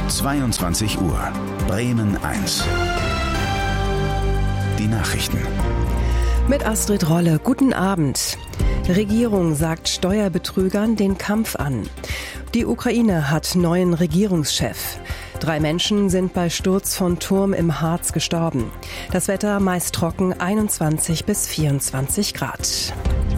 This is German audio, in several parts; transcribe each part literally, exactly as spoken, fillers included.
zweiundzwanzig Uhr. Bremen eins. Die Nachrichten. Mit Astrid Rolle. Guten Abend. Regierung sagt Steuerbetrügern den Kampf an. Die Ukraine hat neuen Regierungschef. Drei Menschen sind bei Sturz von Turm im Harz gestorben. Das Wetter meist trocken, einundzwanzig bis vierundzwanzig Grad.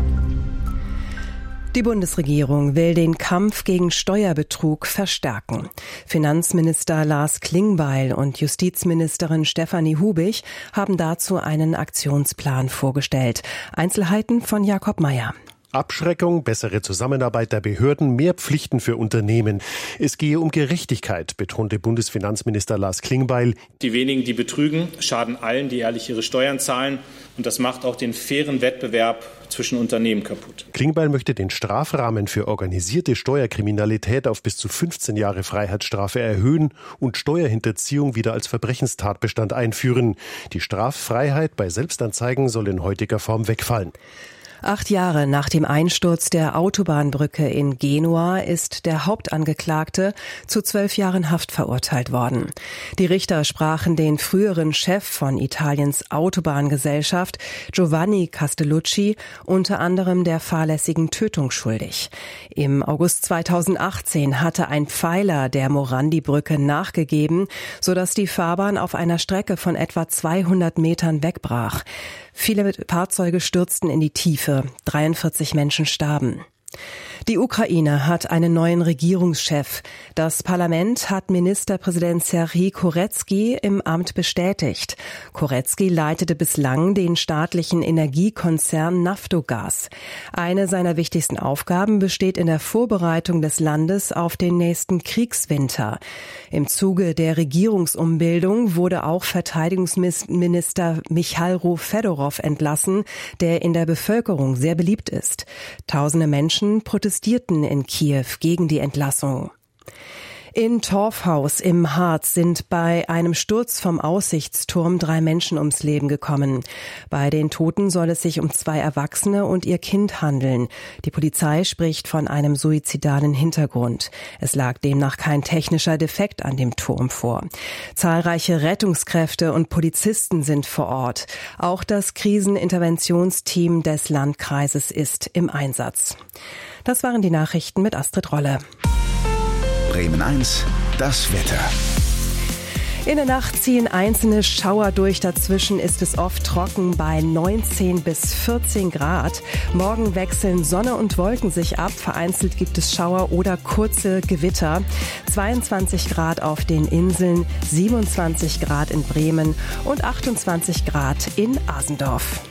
Die Bundesregierung will den Kampf gegen Steuerbetrug verstärken. Finanzminister Lars Klingbeil und Justizministerin Stefanie Hubig haben dazu einen Aktionsplan vorgestellt. Einzelheiten von Jakob Mayer. Abschreckung, bessere Zusammenarbeit der Behörden, mehr Pflichten für Unternehmen. Es gehe um Gerechtigkeit, betonte Bundesfinanzminister Lars Klingbeil. Die wenigen, die betrügen, schaden allen, die ehrlich ihre Steuern zahlen. Und das macht auch den fairen Wettbewerb zwischen Unternehmen kaputt. Klingbeil möchte den Strafrahmen für organisierte Steuerkriminalität auf bis zu fünfzehn Jahre Freiheitsstrafe erhöhen und Steuerhinterziehung wieder als Verbrechenstatbestand einführen. Die Straffreiheit bei Selbstanzeigen soll in heutiger Form wegfallen. Acht Jahre nach dem Einsturz der Autobahnbrücke in Genua ist der Hauptangeklagte zu zwölf Jahren Haft verurteilt worden. Die Richter sprachen den früheren Chef von Italiens Autobahngesellschaft, Giovanni Castellucci, unter anderem der fahrlässigen Tötung schuldig. Im August zweitausendachtzehn hatte ein Pfeiler der Morandi-Brücke nachgegeben, sodass die Fahrbahn auf einer Strecke von etwa zweihundert Metern wegbrach. Viele Fahrzeuge stürzten in die Tiefe. dreiundvierzig Menschen starben. Die Ukraine hat einen neuen Regierungschef. Das Parlament hat Ministerpräsident Serhij Korezki im Amt bestätigt. Korezki leitete bislang den staatlichen Energiekonzern Naftogaz. Eine seiner wichtigsten Aufgaben besteht in der Vorbereitung des Landes auf den nächsten Kriegswinter. Im Zuge der Regierungsumbildung wurde auch Verteidigungsminister Michailo Fedorov entlassen, der in der Bevölkerung sehr beliebt ist. Tausende Menschen protestierten in Kiew gegen die Entlassung. In Torfhaus im Harz sind bei einem Sturz vom Aussichtsturm drei Menschen ums Leben gekommen. Bei den Toten soll es sich um zwei Erwachsene und ihr Kind handeln. Die Polizei spricht von einem suizidalen Hintergrund. Es lag demnach kein technischer Defekt an dem Turm vor. Zahlreiche Rettungskräfte und Polizisten sind vor Ort. Auch das Kriseninterventionsteam des Landkreises ist im Einsatz. Das waren die Nachrichten mit Astrid Rolle. Bremen eins, das Wetter. In der Nacht ziehen einzelne Schauer durch. Dazwischen ist es oft trocken bei neunzehn bis vierzehn Grad. Morgen wechseln Sonne und Wolken sich ab. Vereinzelt gibt es Schauer oder kurze Gewitter. zweiundzwanzig Grad auf den Inseln, siebenundzwanzig Grad in Bremen und achtundzwanzig Grad in Asendorf.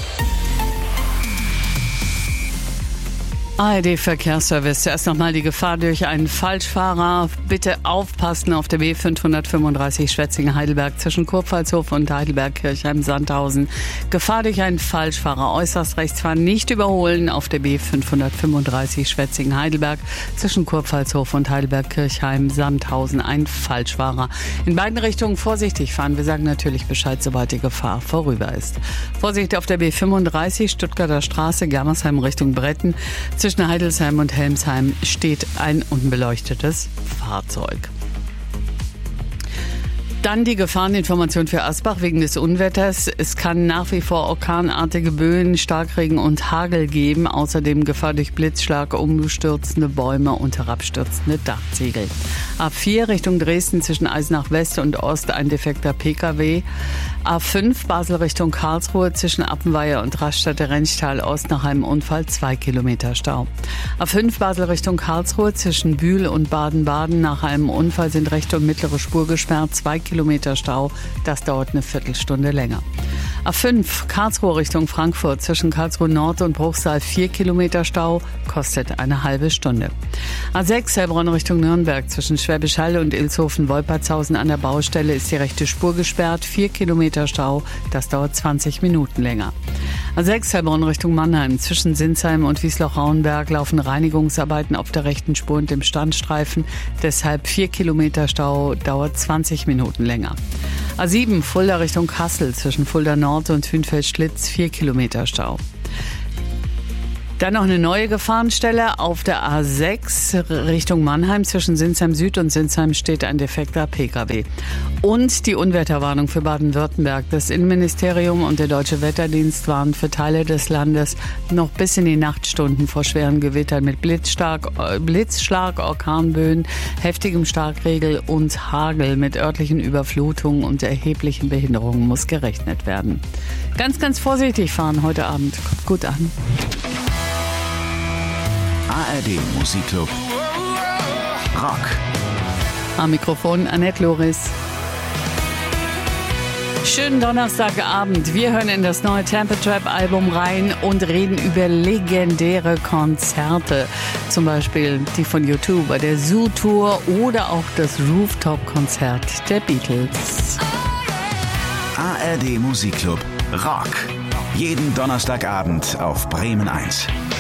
A R D-Verkehrsservice. Zuerst nochmal die Gefahr durch einen Falschfahrer. Bitte aufpassen auf der B fünfhundertfünfunddreißig Schwetzingen-Heidelberg zwischen Kurpfalzhof und Heidelberg-Kirchheim-Sandhausen. Gefahr durch einen Falschfahrer. Äußerst rechts fahren, nicht überholen auf der B fünfhundertfünfunddreißig Schwetzingen-Heidelberg zwischen Kurpfalzhof und Heidelberg-Kirchheim-Sandhausen. Ein Falschfahrer. In beiden Richtungen vorsichtig fahren. Wir sagen natürlich Bescheid, sobald die Gefahr vorüber ist. Vorsicht auf der B fünfunddreißig Stuttgarter Straße, Germersheim Richtung Bretten. Zwischen Heidelsheim und Helmsheim steht ein unbeleuchtetes Fahrzeug. Dann die Gefahreninformation für Asbach wegen des Unwetters. Es kann nach wie vor orkanartige Böen, Starkregen und Hagel geben. Außerdem Gefahr durch Blitzschlag, umstürzende Bäume und herabstürzende Dachziegel. A vier Richtung Dresden zwischen Eisenach West und Ost ein defekter P K W. A fünf Basel Richtung Karlsruhe zwischen Appenweier und Raststätte Rentschtal Ost nach einem Unfall zwei Kilometer Stau. A fünf Basel Richtung Karlsruhe zwischen Bühl und Baden-Baden nach einem Unfall sind rechte und mittlere Spur gesperrt, zwei Kilometer Stau. Das dauert eine Viertelstunde länger. A fünf Karlsruhe Richtung Frankfurt zwischen Karlsruhe Nord und Bruchsal vier Kilometer Stau, kostet eine halbe Stunde. A sechs Heilbronn Richtung Nürnberg zwischen Schwäbisch Hall und Ilshofen-Wolpertshausen an der Baustelle ist die rechte Spur gesperrt, vier Kilometer Stau, das dauert zwanzig Minuten länger. A sechs Heilbronn Richtung Mannheim zwischen Sinsheim und Wiesloch-Rauenberg laufen Reinigungsarbeiten auf der rechten Spur und dem Standstreifen, deshalb vier Kilometer Stau, dauert zwanzig Minuten länger. A sieben Fulda Richtung Kassel zwischen Fulda Nord und Hünfeld-Schlitz vier Kilometer Stau. Dann noch eine neue Gefahrenstelle auf der A sechs Richtung Mannheim. Zwischen Sinsheim Süd und Sinsheim steht ein defekter Pkw. Und die Unwetterwarnung für Baden-Württemberg. Das Innenministerium und der Deutsche Wetterdienst warnen für Teile des Landes noch bis in die Nachtstunden vor schweren Gewittern mit Blitzschlag, Blitzschlag, Orkanböen, heftigem Starkregen und Hagel. Mit örtlichen Überflutungen und erheblichen Behinderungen muss gerechnet werden. Ganz, ganz vorsichtig fahren heute Abend. Kommt gut an. A R D Musikclub Rock. Am Mikrofon Annette Loris. Schönen Donnerstagabend. Wir hören in das neue Temple Trap Album rein und reden über legendäre Konzerte. Zum Beispiel die von U zwei bei der Zoo Tour oder auch das Rooftop-Konzert der Beatles. A R D Musikclub Rock. Jeden Donnerstagabend auf Bremen eins.